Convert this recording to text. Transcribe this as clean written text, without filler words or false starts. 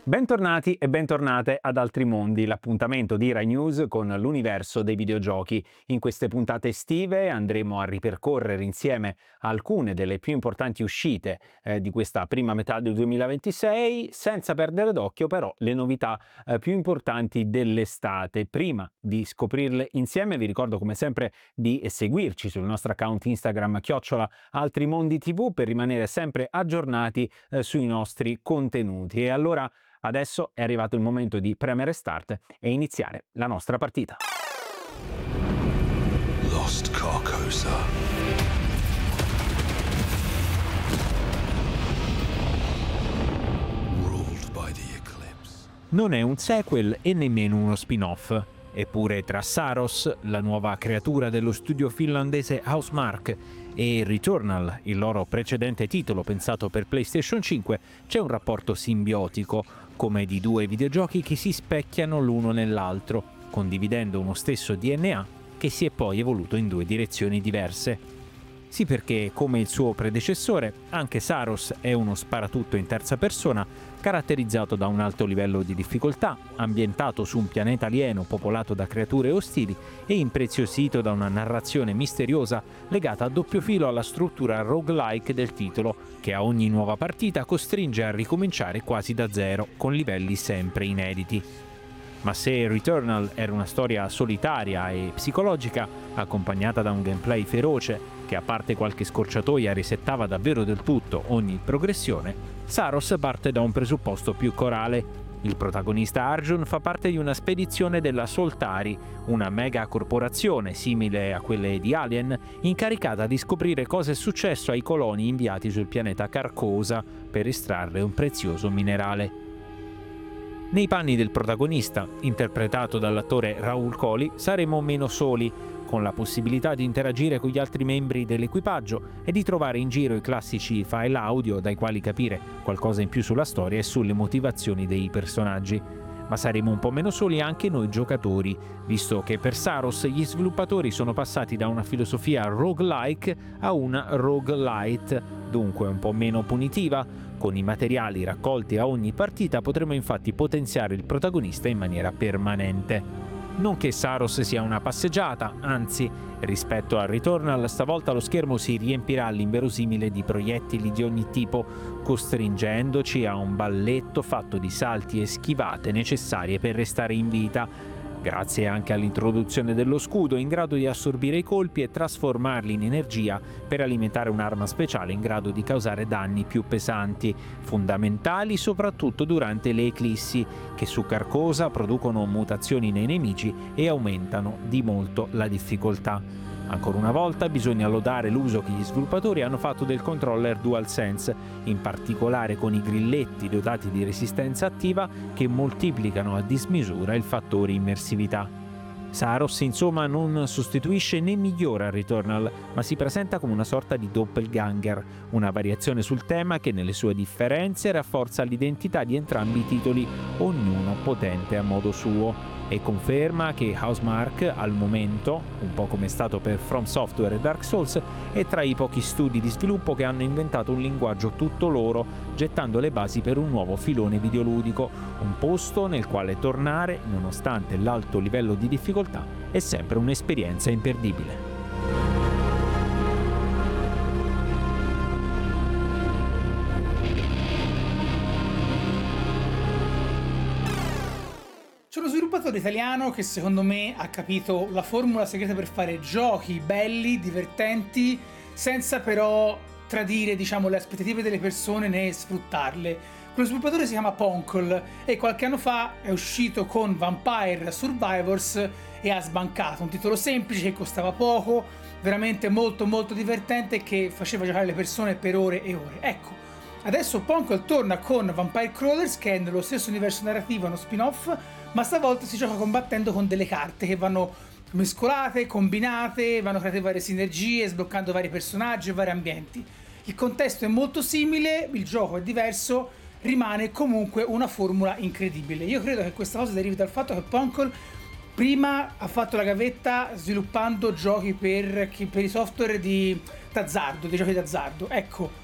Bentornati e bentornate ad Altri Mondi, l'appuntamento di Rai News con l'universo dei videogiochi. In queste puntate estive andremo a ripercorrere insieme alcune delle più importanti uscite di questa prima metà del 2026, senza perdere d'occhio però le novità più importanti dell'estate. Prima di scoprirle insieme vi ricordo come sempre di seguirci sul nostro account Instagram @AltriMondiTV per rimanere sempre aggiornati sui nostri contenuti. E allora adesso è arrivato il momento di premere start e iniziare la nostra partita. Lost Carcosa. Ruled by the Eclipse. Non è un sequel e nemmeno uno spin-off. Eppure tra Saros, la nuova creatura dello studio finlandese Housemarque, e Returnal, il loro precedente titolo pensato per PlayStation 5, c'è un rapporto simbiotico, come di due videogiochi che si specchiano l'uno nell'altro, condividendo uno stesso DNA che si è poi evoluto in due direzioni diverse. Sì, perché, come il suo predecessore, anche Saros è uno sparatutto in terza persona, caratterizzato da un alto livello di difficoltà, ambientato su un pianeta alieno popolato da creature ostili e impreziosito da una narrazione misteriosa legata a doppio filo alla struttura roguelike del titolo, che a ogni nuova partita costringe a ricominciare quasi da zero, con livelli sempre inediti. Ma se Returnal era una storia solitaria e psicologica, accompagnata da un gameplay feroce, che a parte qualche scorciatoia risettava davvero del tutto ogni progressione, Saros parte da un presupposto più corale. Il protagonista Arjun fa parte di una spedizione della Soltari, una mega corporazione simile a quelle di Alien, incaricata di scoprire cosa è successo ai coloni inviati sul pianeta Carcosa per estrarre un prezioso minerale. Nei panni del protagonista, interpretato dall'attore Rahul Kohli, saremo meno soli, con la possibilità di interagire con gli altri membri dell'equipaggio e di trovare in giro i classici file audio dai quali capire qualcosa in più sulla storia e sulle motivazioni dei personaggi. Ma saremo un po' meno soli anche noi giocatori, visto che per Saros gli sviluppatori sono passati da una filosofia roguelike a una roguelite, dunque un po' meno punitiva. Con i materiali raccolti a ogni partita potremo infatti potenziare il protagonista in maniera permanente. Non che Saros sia una passeggiata, anzi, rispetto a Returnal stavolta lo schermo si riempirà all'inverosimile di proiettili di ogni tipo, costringendoci a un balletto fatto di salti e schivate necessarie per restare in vita, grazie anche all'introduzione dello scudo in grado di assorbire i colpi e trasformarli in energia per alimentare un'arma speciale in grado di causare danni più pesanti, fondamentali soprattutto durante le eclissi, che su Carcosa producono mutazioni nei nemici e aumentano di molto la difficoltà. Ancora una volta bisogna lodare l'uso che gli sviluppatori hanno fatto del controller DualSense, in particolare con i grilletti dotati di resistenza attiva che moltiplicano a dismisura il fattore immersività. Saros insomma non sostituisce né migliora Returnal, ma si presenta come una sorta di doppelganger, una variazione sul tema che nelle sue differenze rafforza l'identità di entrambi i titoli, ognuno potente a modo suo, e conferma che Housemarque al momento, un po' come è stato per From Software e Dark Souls, è tra i pochi studi di sviluppo che hanno inventato un linguaggio tutto loro, gettando le basi per un nuovo filone videoludico, un posto nel quale tornare, nonostante l'alto livello di difficoltà, è sempre un'esperienza imperdibile. C'è uno sviluppatore italiano che secondo me ha capito la formula segreta per fare giochi belli, divertenti, senza però tradire, le aspettative delle persone né sfruttarle. Quello sviluppatore si chiama Poncle e qualche anno fa è uscito con Vampire Survivors e ha sbancato. Un titolo semplice che costava poco, veramente molto molto divertente e che faceva giocare le persone per ore e ore. Ecco, adesso Poncle torna con Vampire Crawlers, che è nello stesso universo narrativo, uno spin-off, ma stavolta si gioca combattendo con delle carte che vanno mescolate, combinate, vanno create varie sinergie, sbloccando vari personaggi e vari ambienti. Il contesto è molto simile, il gioco è diverso, rimane comunque una formula incredibile. Io credo che questa cosa derivi dal fatto che Poncle prima ha fatto la gavetta sviluppando giochi per i software di d'azzardo, dei giochi d'azzardo. Ecco,